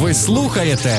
Ви слухаєте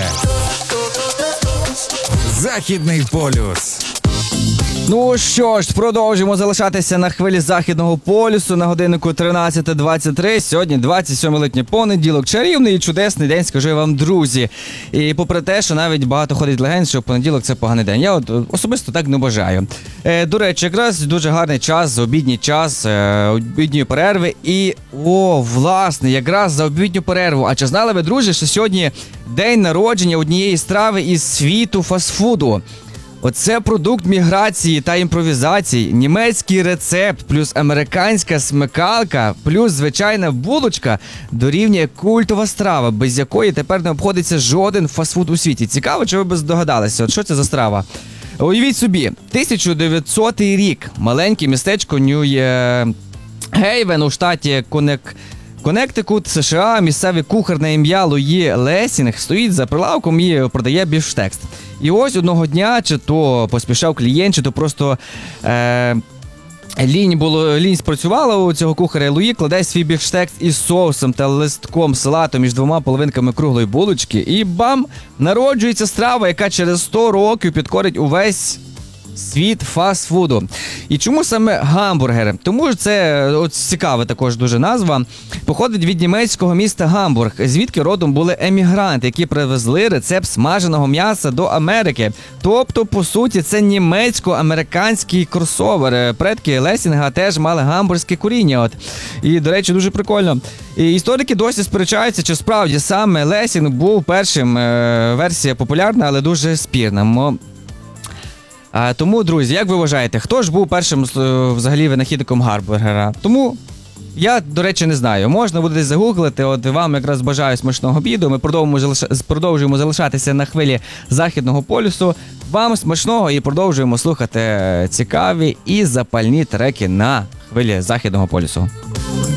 Західний полюс. Ну що ж, продовжуємо залишатися на хвилі Західного полюсу на годиннику 13:23. Сьогодні 27 липня, понеділок. Чарівний і чудесний день, скажу я вам, друзі. І попри те, що навіть багато ходить легенд, що понеділок – це поганий день. Я особисто так не бажаю. До речі, якраз дуже гарний час, обідній час, обідньої перерви. І, власне, якраз за обідню перерву. А чи знали ви, друзі, що сьогодні день народження однієї страви із світу фастфуду? Оце продукт міграції та імпровізації, німецький рецепт, плюс американська смикалка, плюс звичайна булочка дорівнює культова страва, без якої тепер не обходиться жоден фастфуд у світі. Цікаво, чи ви б здогадалися, от що це за страва? Уявіть собі, 1900 рік, маленьке містечко Нью-Гейвен у штаті Коннектикут, США, місцевий кухар на ім'я Луї Лесінг стоїть за прилавком і продає бівштекс. І ось одного дня, чи то поспішав клієнт, чи то просто лінь спрацювала у цього кухаря. Луї кладе свій бівштекс із соусом та листком салату між двома половинками круглої булочки. І бам! Народжується страва, яка через 100 років підкорить увесь світ фастфуду. І чому саме гамбургери? Тому що це цікава також дуже назва. Походить від німецького міста Гамбург, звідки родом були емігранти, які привезли рецепт смаженого м'яса до Америки. Тобто, по суті, це німецько-американський кросовер. Предки Лесінга теж мали гамбурзьке коріння. І, до речі, дуже прикольно. І історики досі сперечаються, чи справді саме Лесінг був першим. Версія популярна, але дуже спірна. Тому, друзі, як ви вважаєте, хто ж був першим взагалі винахідником гамбургера? Тому я, до речі, не знаю. Можна буде десь загуглити, от вам якраз бажаю смачного обіду. Ми продовжуємо залишатися на хвилі Західного полюсу. Вам смачного і продовжуємо слухати цікаві і запальні треки на хвилі Західного полюсу.